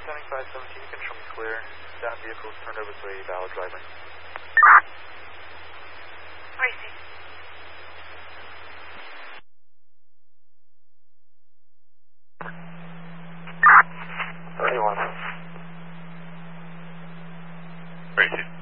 7517, you can show me clear. That vehicle is turned over to a valid driver. Racing. 31. Racing.